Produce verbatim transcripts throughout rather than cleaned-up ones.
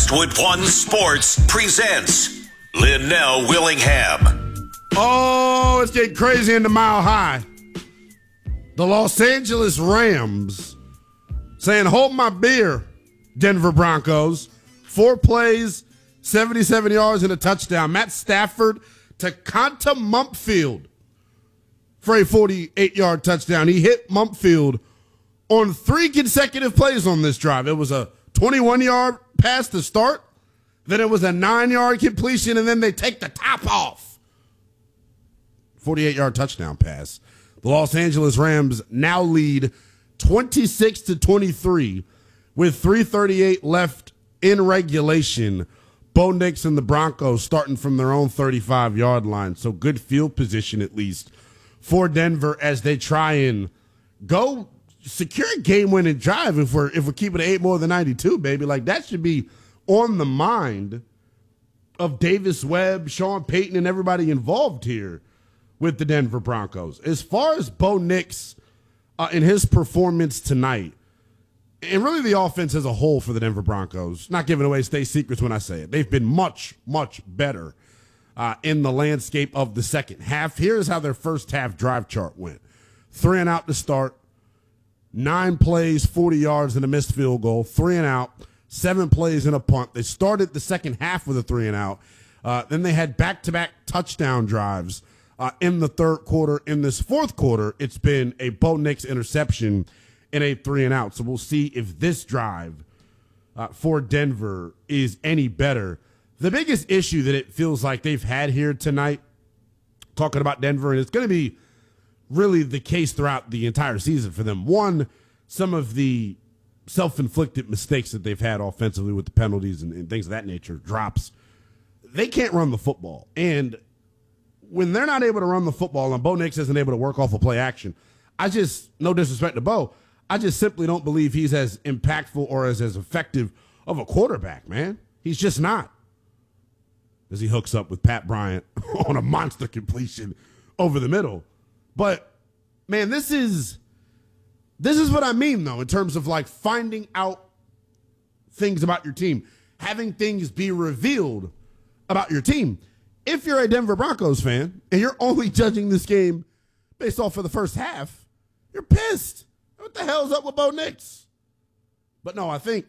Westwood One Sports presents Linnell Willingham. Oh, it's getting crazy in the Mile High. The Los Angeles Rams saying, hold my beer, Denver Broncos. Four plays, seventy-seven yards and a touchdown. Matt Stafford to Conta Mumpfield for a forty-eight-yard touchdown. He hit Mumpfield on three consecutive plays on this drive. It was a twenty-one-yard pass to start. Then it was a nine-yard completion, and then they take the top off. forty-eight-yard touchdown pass. The Los Angeles Rams now lead twenty-six to twenty-three with three thirty-eight left in regulation. Bo Nix and the Broncos starting from their own thirty-five-yard line. So good field position at least for Denver as they try and go secure a game-winning drive. If we're if we're keeping it eight more than ninety-two, baby, like that should be on the mind of Davis Webb, Sean Payton, and everybody involved here with the Denver Broncos. As far as Bo Nix uh, in his performance tonight, and really the offense as a whole for the Denver Broncos, not giving away state secrets when I say it, they've been much, much better uh, in the landscape of the second half. Here's how their first half drive chart went. Three and out to start, nine plays, forty yards, and a missed field goal, three and out, seven plays and a punt. They started the second half with a three and out. Uh, then they had back-to-back touchdown drives uh, in the third quarter. In this fourth quarter, it's been a Bo Nix interception and a three and out. So we'll see if this drive uh, for Denver is any better. The biggest issue that it feels like they've had here tonight, talking about Denver, and it's going to be really the case throughout the entire season for them. One, some of the self-inflicted mistakes that they've had offensively with the penalties and, and things of that nature, drops. They can't run the football. And when they're not able to run the football and Bo Nix isn't able to work off a play action, I just, no disrespect to Bo, I just simply don't believe he's as impactful or as, as effective of a quarterback, man. He's just not. As he hooks up with Pat Bryant on a monster completion over the middle. But, man, this is this is what I mean, though, in terms of, like, finding out things about your team, having things be revealed about your team. If you're a Denver Broncos fan and you're only judging this game based off of the first half, you're pissed. What the hell's up with Bo Nix? But, no, I think,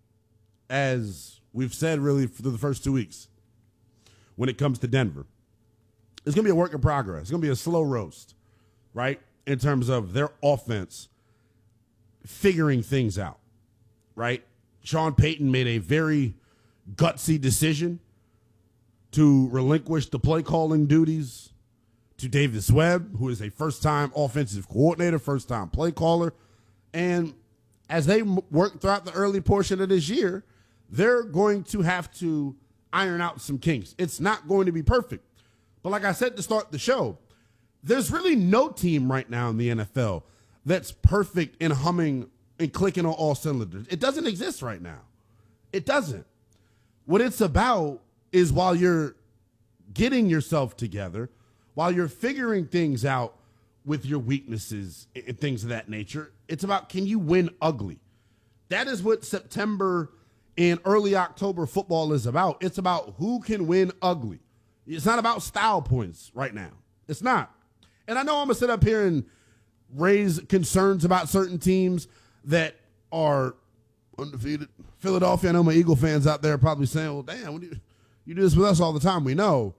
as we've said really for the first two weeks, when it comes to Denver, it's going to be a work in progress. It's going to be a slow roast, right, in terms of their offense figuring things out, right? Sean Payton made a very gutsy decision to relinquish the play calling duties to Davis Webb, who is a first-time offensive coordinator, first-time play caller. And as they work throughout the early portion of this year, they're going to have to iron out some kinks. It's not going to be perfect. But like I said to start the show, there's really no team right now in the N F L that's perfect and humming and clicking on all cylinders. It doesn't exist right now. It doesn't. What it's about is while you're getting yourself together, while you're figuring things out with your weaknesses and things of that nature, it's about, can you win ugly? That is what September and early October football is about. It's about who can win ugly. It's not about style points right now. It's not. And I know I'm going to sit up here and raise concerns about certain teams that are undefeated. Philadelphia, I know my Eagle fans out there are probably saying, well, damn, what do you, you do this with us all the time. We know.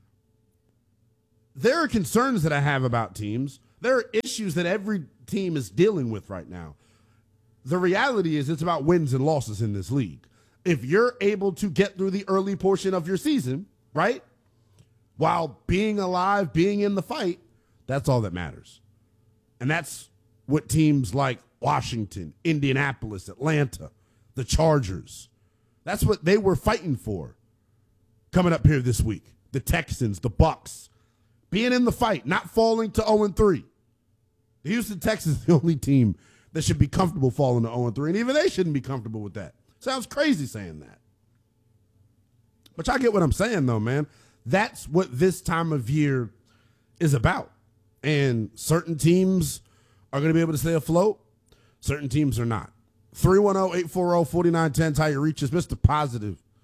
There are concerns that I have about teams. There are issues that every team is dealing with right now. The reality is it's about wins and losses in this league. If you're able to get through the early portion of your season, right, while being alive, being in the fight, that's all that matters. And that's what teams like Washington, Indianapolis, Atlanta, the Chargers, that's what they were fighting for coming up here this week. The Texans, the Bucks, being in the fight, not falling to oh and three. The Houston Texans is the only team that should be comfortable falling to oh and three, and even they shouldn't be comfortable with that. Sounds crazy saying that. But y'all get what I'm saying, though, man. That's what this time of year is about. And certain teams are going to be able to stay afloat. Certain teams are not. three one zero, eight four zero, four nine one zero, how you reach us. Mister Positive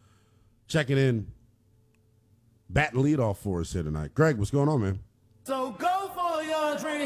checking in, batting leadoff for us here tonight. Greg, what's going on, man? So go for your dream.